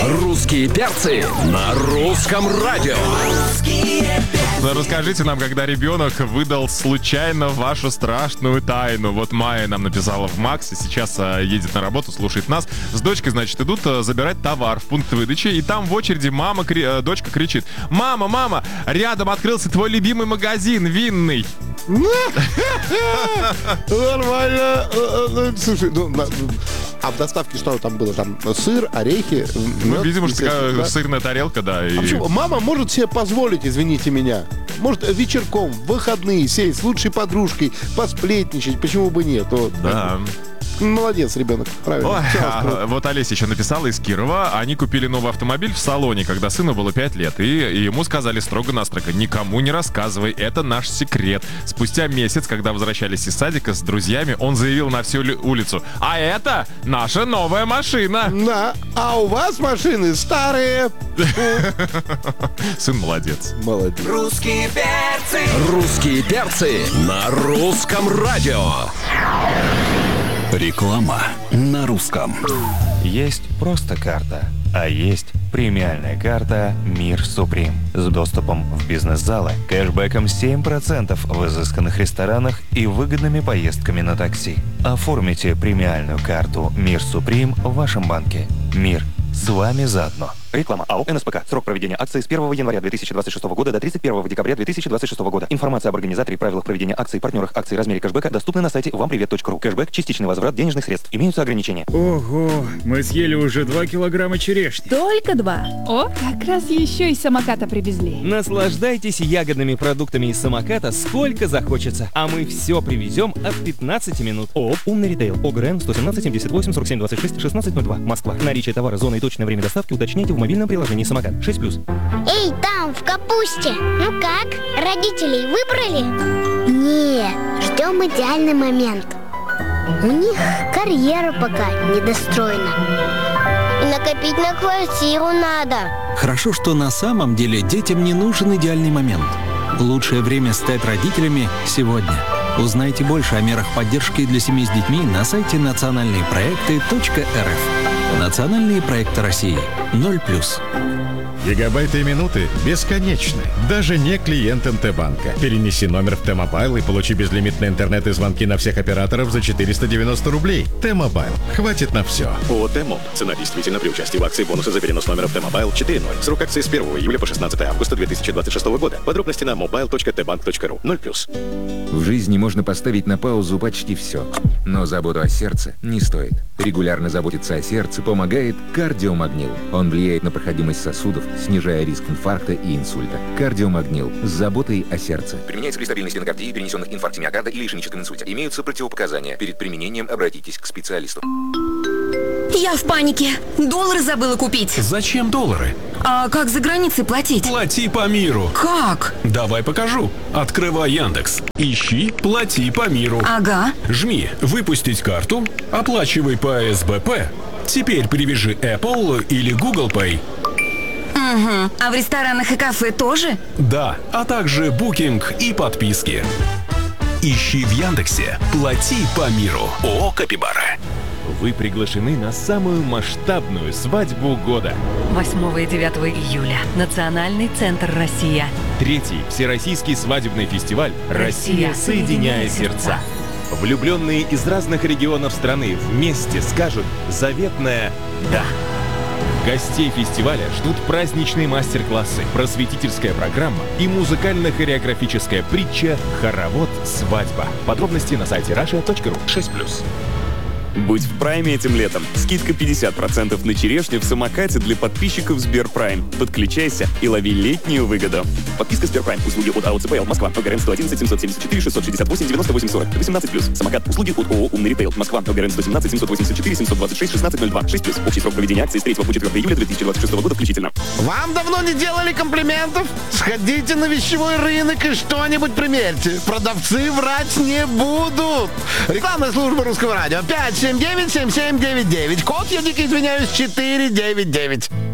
Русские перцы на русском радио. Расскажите нам, когда ребенок выдал случайно вашу страшную тайну. Вот Майя нам написала в Максе, сейчас едет на работу, слушает нас. С дочкой, значит, идут забирать товар в пункт выдачи, и там в очереди дочка кричит: «Мама, мама, рядом открылся твой любимый магазин, винный». Нормально. Слушай, а в доставке что там было? Там сыр, орехи? Ну, видимо, что такая сырная тарелка, да. А почему? Мама может себе позволить, извините меня, может вечерком, в выходные сесть с лучшей подружкой, посплетничать, почему бы нет? Вот. Да. Молодец, ребенок, правильно. Ой, вот Олеся еще написала из Кирова. Они купили новый автомобиль в салоне, когда сыну было 5 лет. И ему сказали строго-настрого: никому не рассказывай, это наш секрет. Спустя месяц, когда возвращались из садика с друзьями, он заявил на всю улицу: а это наша новая машина. Да, а у вас машины старые. Сын молодец. Молодец. Русские перцы. Русские перцы на русском радио. Реклама на русском. Есть просто карта, а есть премиальная карта «Мир Суприм» с доступом в бизнес-залы, кэшбэком 7% в изысканных ресторанах и выгодными поездками на такси. Оформите премиальную карту «Мир Суприм» в вашем банке. Мир с вами заодно. Реклама АО «НСПК». Срок проведения акции с 1 января 2026 года до 31 декабря 2026 года. Информация об организаторе и правилах проведения акций, партнерах акций, размере кэшбэка доступны на сайте вампривет.ру. Кэшбэк – частичный возврат денежных средств. Имеются ограничения. Ого, мы съели уже 2 килограмма черешни. Только 2. О, как раз еще из самоката привезли. Наслаждайтесь ягодными продуктами из самоката сколько захочется. А мы все привезем от 15 минут. ООО «Умный ритейл». ОГРН 117 78 47 26 1602. Москва. Наличие товара, зона и точное время доставки уточняйте в мобильном приложении «Самокат». 6+. Эй, там, в капусте. Ну как, родителей выбрали? Нет, ждем идеальный момент. У них карьера пока недостроена. И накопить на квартиру надо. Хорошо, что на самом деле детям не нужен идеальный момент. Лучшее время стать родителями сегодня. Узнайте больше о мерах поддержки для семей с детьми на сайте национальныепроекты.рф. Национальные проекты России. 0+. Гигабайты и минуты бесконечны. Даже не клиент МТ-банка. Перенеси номер в Т-Мобайл и получи безлимитный интернет и звонки на всех операторов за 490 рублей. Т-Мобайл. Хватит на все. ООО «Т-Моб». Цена действительно при участии в акции бонусы за перенос номера в Т-Мобайл 4.0. Срок акции с 1 июля по 16 августа 2026 года. Подробности на mobile.tbank.ru. 0+. В жизни можно поставить на паузу почти все. Но заботу о сердце не стоит. Регулярно заботиться о сердце помогает кардиомагнил. Он влияет на проходимость сосудов, снижая риск инфаркта и инсульта. Кардиомагнил с заботой о сердце. Применяется при стабильной стенокардии, перенесенных инфаркте миокарда или ишемическом инсульте. Имеются противопоказания. Перед применением обратитесь к специалисту. Я в панике. Доллары забыла купить. Зачем доллары? А как за границей платить? Плати по миру. Как? Давай покажу. Открывай Яндекс. Ищи «Плати по миру». Ага. Жми «Выпустить карту», оплачивай по СБП. Теперь привяжи Apple или Google Pay. Угу. А в ресторанах и кафе тоже? Да, а также букинг и подписки. Ищи в Яндексе «Плати по миру». ООО «Капибара». Вы приглашены на самую масштабную свадьбу года. 8 и 9 июля. Национальный центр «Россия». 3-й Всероссийский свадебный фестиваль «Россия соединяет сердца». Влюбленные из разных регионов страны вместе скажут заветное «да». Гостей фестиваля ждут праздничные мастер-классы, просветительская программа и музыкально-хореографическая притча «Хоровод. Свадьба». Подробности на сайте russia.ru. 6+. Будь в прайме этим летом. Скидка 50% на черешню в самокате для подписчиков Сберпрайм. Подключайся и лови летнюю выгоду. Подписка Сберпрайм. Услуги от АО ЦПЛ Москва. ОГРН 111 774 668 98 40. 18+. Самокат. Услуги от ООО «Умный ритейл» Москва. ОГРН 117 784 726 1602. 6+. Общий срок проведения акции с 3 по 4 июля 2026 года включительно. Вам давно не делали комплиментов? Сходите на вещевой рынок и что-нибудь примерьте. Продавцы врать не будут. Рекламная служба Русского радио. 579-7799. Код, я дико извиняюсь, 499.